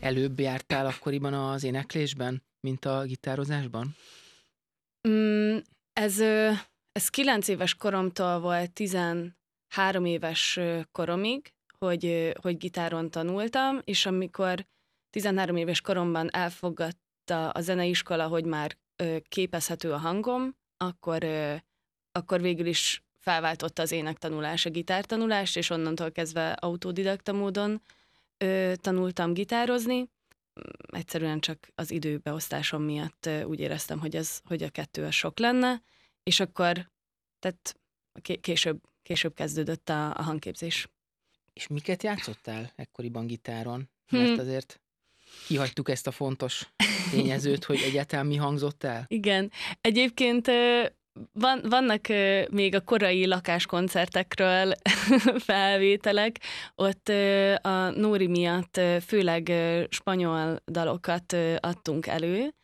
előbb jártál akkoriban az éneklésben, mint a gitározásban? Mm, ez 9 éves koromtól volt 13 éves koromig, hogy gitáron tanultam, és amikor 13 éves koromban elfogadta a zeneiskola, hogy már képezhető a hangom, akkor végül is felváltotta az énektanulás a gitártanulást, és onnantól kezdve autodidakta módon tanultam gitározni. Egyszerűen csak az időbeosztásom miatt úgy éreztem, hogy a kettő az sok lenne, és akkor tehát később kezdődött a hangképzés. És miket játszottál ekkoriban gitáron? Mert azért kihagytuk ezt a fontos tényezőt, hogy egyáltalán mi hangzott el? Igen. Egyébként vannak még a korai lakáskoncertekről felvételek, ott a Nóri miatt főleg spanyol dalokat adtunk elő,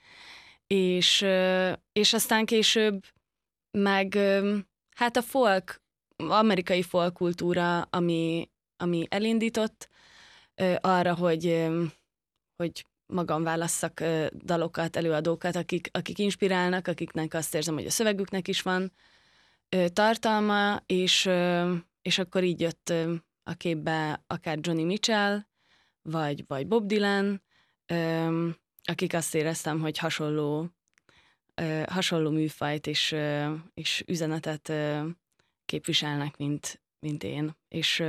és aztán később meg hát a amerikai folk kultúra, ami elindított arra, hogy magam válasszak dalokat, előadókat, akik inspirálnak, akiknek azt érzem, hogy a szövegüknek is van tartalma, és akkor így jött a képbe akár Johnny Mitchell, vagy Bob Dylan, akik azt éreztem, hogy hasonló műfajt és üzenetet képviselnek, mint én. És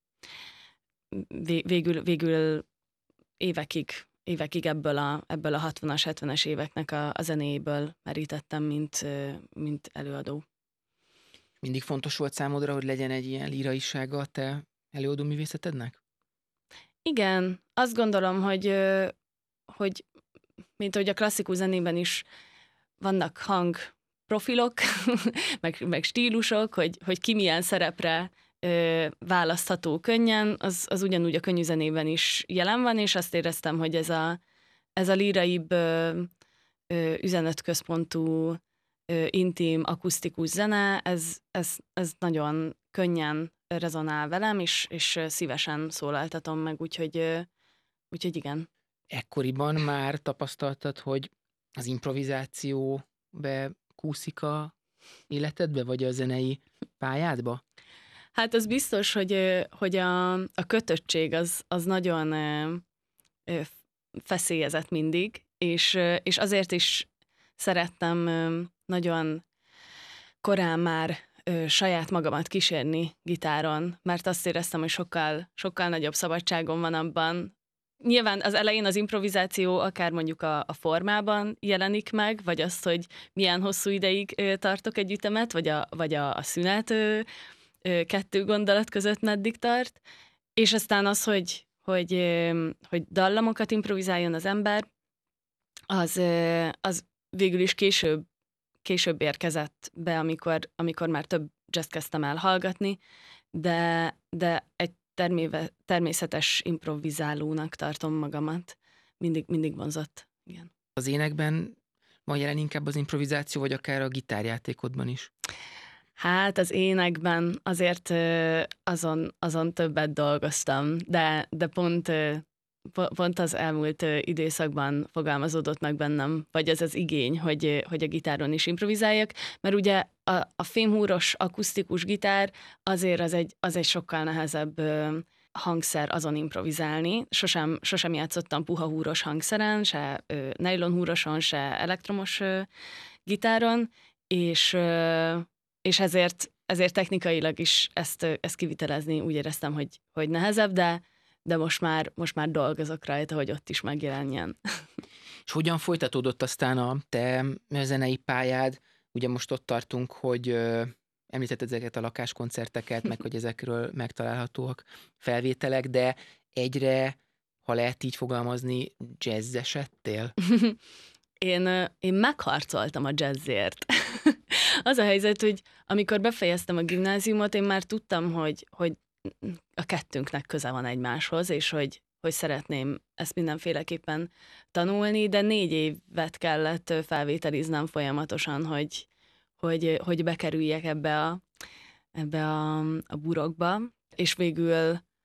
végül évekig ebből a 60-as, 70-es éveknek a zenéjéből merítettem, mint előadó. Mindig fontos volt számodra, hogy legyen egy ilyen líraisága a te előadó művészetednek? Igen, azt gondolom, hogy mint ahogy a klasszikus zenében is vannak hangprofilok, meg stílusok, hogy ki milyen szerepre választható könnyen, az ugyanúgy a könnyű zenében is jelen van, és azt éreztem, hogy ez a líraibb, üzenetközpontú, intim, akusztikus zene, ez nagyon könnyen rezonál velem, és szívesen szólaltatom meg, úgyhogy igen. Ekkoriban már tapasztaltad, hogy az improvizáció bekúszik a életedbe, vagy a zenei pályádba? Hát az biztos, hogy a kötöttség az nagyon feszélyezett mindig, és azért is szerettem nagyon korán már saját magamat kísérni gitáron, mert azt éreztem, hogy sokkal nagyobb szabadságom van abban. Nyilván az elején az improvizáció akár mondjuk a formában jelenik meg, vagy azt, hogy milyen hosszú ideig tartok egy ütemet, vagy a szünet 2 gondolat között meddig tart, és aztán az, hogy dallamokat improvizáljon az ember, az végül is később érkezett be, amikor már több jazz kezdtem el hallgatni, de egy természetes improvizálónak tartom magamat. Mindig vonzott. Igen. Az énekben van jelen inkább az improvizáció, vagy akár a gitárjátékodban is? Hát az énekben azért azon többet dolgoztam, de pont az elmúlt időszakban fogalmazódott meg bennem, vagy ez az igény, hogy a gitáron is improvizáljak, mert ugye a fémhúros akusztikus gitár azért az egy sokkal nehezebb hangszer azon improvizálni. Sosem játszottam puha húros hangszeren, se nylonhúroson, se elektromos gitáron, és ezért technikailag is ezt kivitelezni úgy éreztem, hogy nehezebb, de most már dolgozok rajta, hogy ott is megjelenjen. És hogyan folytatódott aztán a te zenei pályád? Ugye most ott tartunk, hogy említetted ezeket a lakáskoncerteket, meg hogy ezekről megtalálhatóak felvételek, de egyre, ha lehet így fogalmazni, jazzesedtél? Én megharcoltam a jazzért. Az a helyzet, hogy amikor befejeztem a gimnáziumot, én már tudtam, hogy a kettőnknek köze van egymáshoz, és hogy szeretném ezt mindenféleképpen tanulni, de 4 évet kellett felvételiznem folyamatosan, hogy bekerüljek ebbe a burokba, és végül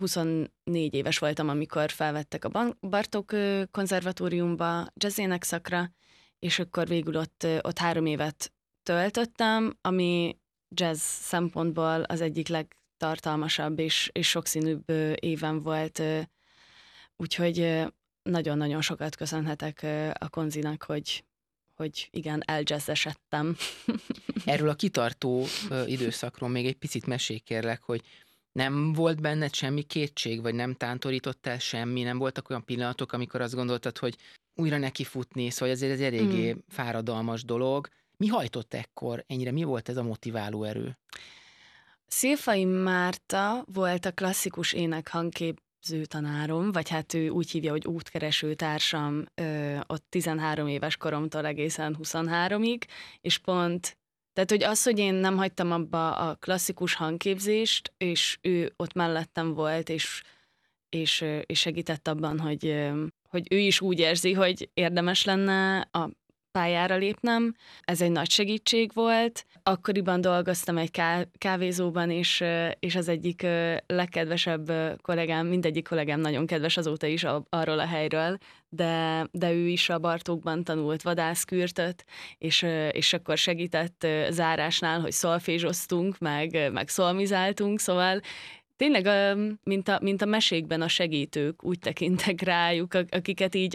24 éves voltam, amikor felvettek a Bartók konzervatóriumba jazzének szakra, és akkor végül ott 3 évet töltöttem, ami jazz szempontból az egyik legtartalmasabb és sokszínűbb éven volt, úgyhogy nagyon-nagyon sokat köszönhetek a konzinak, hogy igen, eljazzesedtem. Erről a kitartó időszakról még egy picit mesélj kérlek, hogy nem volt benned semmi kétség, vagy nem tántorítottál semmi, nem voltak olyan pillanatok, amikor azt gondoltad, hogy újra nekifutni, szóval azért ez eléggé fáradalmas dolog. Mi hajtott ekkor ennyire? Mi volt ez a motiváló erő? Szilfai Márta volt a klasszikus ének hangképző tanárom, vagy hát ő úgy hívja, hogy útkereső társam ott 13 éves koromtól egészen 23-ig, és pont, tehát hogy az, hogy én nem hagytam abba a klasszikus hangképzést, és ő ott mellettem volt, és segített abban, hogy ő is úgy érzi, hogy érdemes lenne a pályára lépnem. Ez egy nagy segítség volt. Akkoriban dolgoztam egy kávézóban, és az egyik legkedvesebb kollégám, mindegyik kollégám nagyon kedves azóta is arról a helyről, de ő is a Bartókban tanult vadászkürtöt, és akkor segített zárásnál, hogy szolfézsoztunk, meg szolmizáltunk, szóval tényleg, mint a mesékben a segítők, úgy tekintek rájuk, akiket így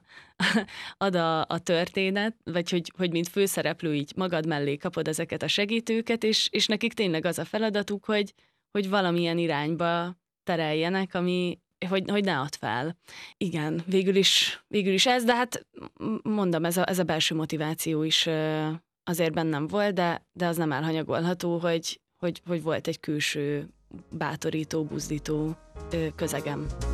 ad a történet, vagy hogy mint főszereplő így magad mellé kapod ezeket a segítőket, és nekik tényleg az a feladatuk, hogy valamilyen irányba tereljenek, hogy ne add fel. Igen, végül is ez, de hát mondom, ez a belső motiváció is azért bennem volt, de az nem elhanyagolható, hogy volt egy külső bátorító, buzdító közegem.